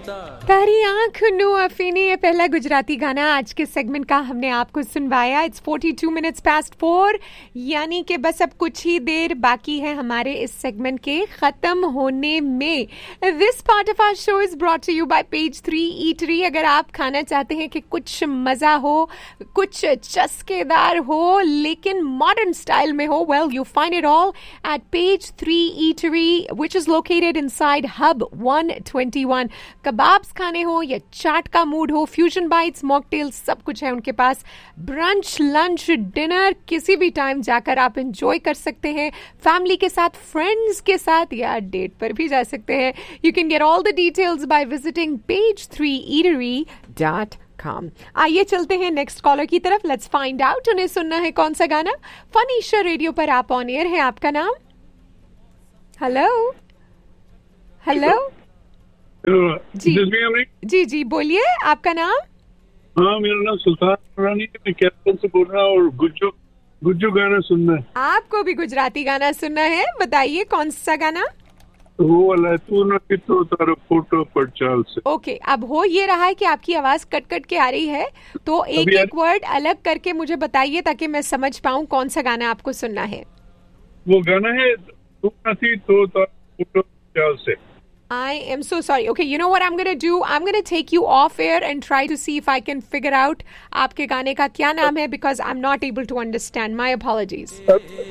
तारी आंख नु अफीनी ये पहला गुजराती गाना आज के सेगमेंट का हमने आपको सुनवाया. इट्स 42 minutes past 4, यानी कि बस अब कुछ ही देर बाकी है हमारे इस सेगमेंट के खत्म होने में. This part of our show is brought to you bye page 3 eatery. अगर आप खाना चाहते हैं कि कुछ मजा हो, कुछ चस्केदार हो, लेकिन मॉडर्न स्टाइल में हो, well you find it all at page 3 eatery which is located inside hub 121. Kebabs खाने हो या चाट का मूड हो, फ्यूजन बाइट्स, मॉकटेल्स, सब कुछ है उनके पास. ब्रंच, लंच, डिनर किसी भी टाइम जाकर आप एंजॉय कर सकते हैं. फैमिली के साथ, फ्रेंड्स के साथ या डेट पर भी जा सकते हैं. You can get all the details by visiting page3eatery.com. आइए चलते हैं नेक्स्ट कॉलर की तरफ. लेट्स फाइंड आउट उन्हें सुनना है कौन सा गाना. फनीशा रेडियो पर आप ऑन एयर है. आपका नाम? हेलो हेलो जी जी बोलिए, आपका नाम? हाँ, मेरा नाम सुल्तान रानी है. मैं केरल से बोल रहा हूँ और गुज्जू गाना सुनना है. आपको भी गुजराती गाना सुनना है. बताइए कौन सा गाना? वो वाला है, तू न कि तो तारो फोटो पर चाल से. ओके, अब हो ये रहा है कि आपकी आवाज कट कट के आ रही है, तो एक एक वर्ड अलग करके मुझे बताइए ताकि मैं समझ पाऊँ कौन सा गाना आपको सुनना है. वो गाना है तू न थी तो तारो फोटो पर चाल से. I am so sorry. Okay, you know what I'm going to do? I'm going to take you off air and try to see if I can figure out आपके गाने का क्या नाम है, because I'm not able to understand. My apologies.